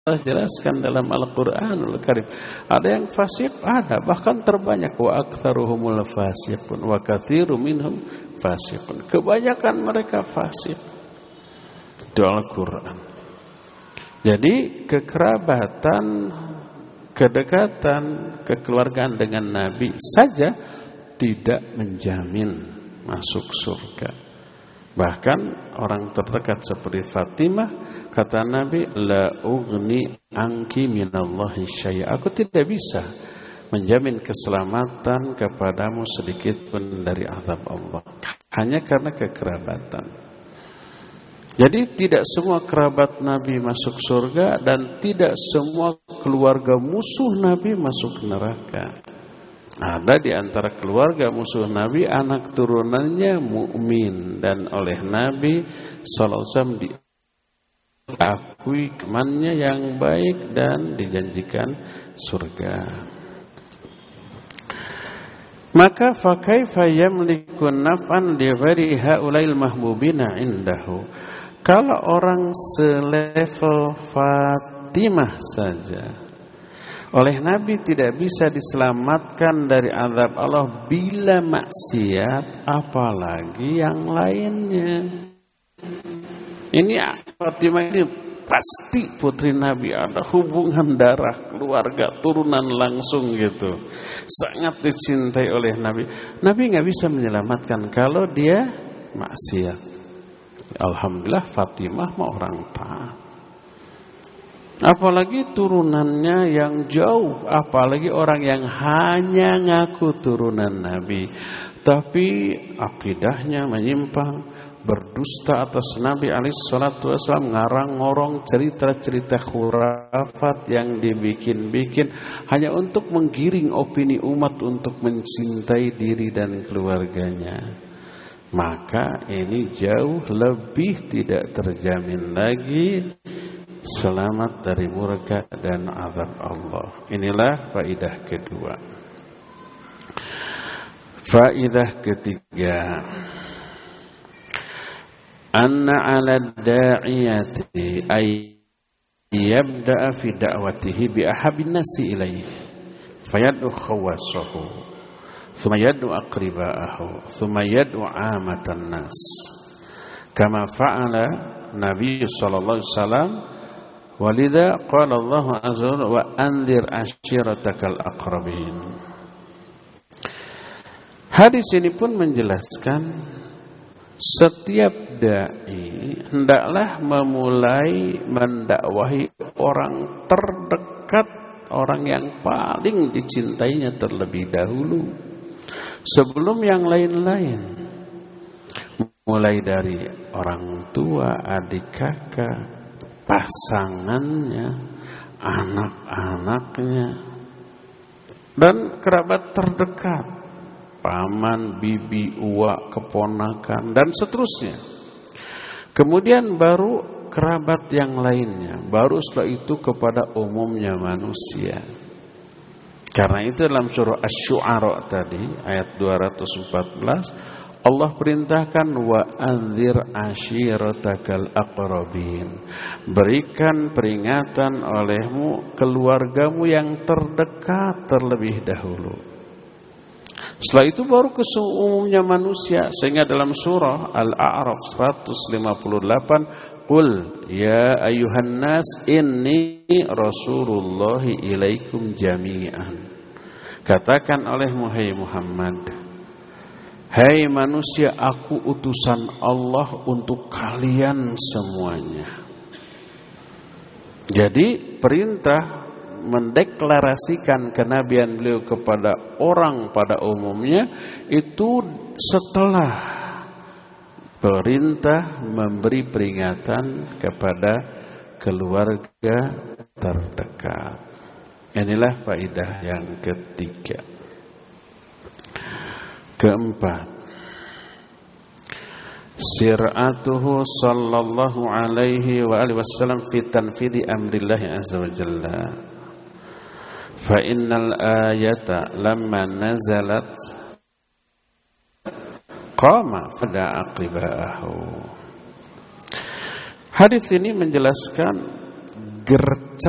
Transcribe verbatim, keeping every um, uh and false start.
jelaskan dalam Al-Qur'anul Karim. Ada yang fasik, ada, bahkan terbanyak. Wa aktsaruhumul fasiqun wa katsirun minhum fasiqun. Kebanyakan mereka fasik. Itu Al-Qur'an. Jadi kekerabatan, kedekatan, kekeluargaan dengan Nabi saja tidak menjamin masuk surga. Bahkan orang terdekat seperti Fatimah, kata Nabi, la ugni anki minallahi syai'a. Aku tidak bisa menjamin keselamatan kepadamu sedikit pun dari azab Allah, hanya karena kekerabatan. Jadi tidak semua kerabat Nabi masuk surga, dan tidak semua keluarga musuh Nabi masuk neraka. Ada di antara keluarga musuh Nabi anak turunannya mukmin, dan oleh Nabi sallallahu alaihi wasallam diakui temannya yang baik dan dijanjikan surga. Maka fa kaifa yamliku naf'an li ghairi haula'il mahbubina indahu. Kalau orang selevel Fatimah saja oleh Nabi tidak bisa diselamatkan dari azab Allah bila maksiat, apalagi yang lainnya. Ini Fatimah ini pasti putri Nabi, ada hubungan darah, keluarga, turunan langsung gitu. Sangat dicintai oleh Nabi. Nabi nggak bisa menyelamatkan kalau dia maksiat. Alhamdulillah Fatimah mah orang taat. Apalagi turunannya yang jauh, apalagi orang yang hanya ngaku turunan Nabi, tapi akidahnya menyimpang, berdusta atas Nabi alaihi salatu wasallam, ngarang-ngorong cerita-cerita khurafat yang dibikin-bikin hanya untuk menggiring opini umat untuk mencintai diri dan keluarganya. Maka ini jauh lebih tidak terjamin lagi selamat dari murka dan azab Allah. Inilah faidah kedua. Faidah ketiga, anna 'ala ad-da'iyati ay yabda'a fi da'watihi bi ahabbin nasi ilaihi fayad'u khawasahu thumma yad'u aqriba'ahu thumma yad'u 'amatan nas kama fa'ala Nabi sallallahu alaihi wasallam. Walidha qala Allah azza wa jalla wa anzir ashiratakal aqrabin. Hadis ini pun menjelaskan setiap dai hendaklah memulai mendakwahi orang terdekat, orang yang paling dicintainya terlebih dahulu sebelum yang lain-lain. Mulai dari orang tua, adik kakak, pasangannya, anak-anaknya, dan kerabat terdekat, paman, bibi, uak, keponakan, dan seterusnya. Kemudian baru kerabat yang lainnya, baru setelah itu kepada umumnya manusia. Karena itu dalam surah Asy-Syu'ara tadi ayat dua ratus empat belas Allah perintahkan wa anzir ashiratakal aqrabin. Berikan peringatan olehmu keluargamu yang terdekat terlebih dahulu. Setelah itu baru ke umumnya manusia. Sehingga dalam surah Al-A'raf seratus lima puluh delapan, qul ya ayuhan nas inni rasulullahi ilaikum jami'an. Katakan olehmu hai Muhammad, hai manusia, aku utusan Allah untuk kalian semuanya. Jadi perintah mendeklarasikan kenabian beliau kepada orang pada umumnya itu setelah perintah memberi peringatan kepada keluarga terdekat. Inilah faedah yang ketiga. Keempat, sir'atuhu sallallahu alaihi wa alihi wasallam fi tanfidhi amrillahi azza wa jalla. Fa innal ayata lamma nazalat qama fada aqibaahu. Hadis ini menjelaskan gercep